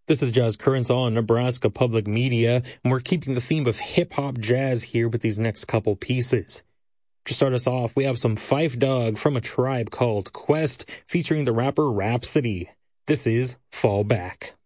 This is Jazz Currents on Nebraska Public Media, and we're keeping the theme of hip-hop jazz here with these next couple pieces. To start us off, we have some Phife Dawg from A Tribe Called Quest featuring the rapper Rapsody. This is Fall Back.